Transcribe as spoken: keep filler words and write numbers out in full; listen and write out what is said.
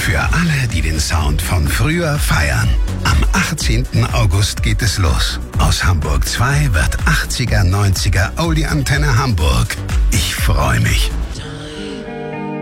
Für alle, die den Sound von früher feiern. Am achtzehnten August geht es los. Aus Hamburg zwei wird achtziger, neunziger Oldie Antenne Hamburg. Ich freue mich.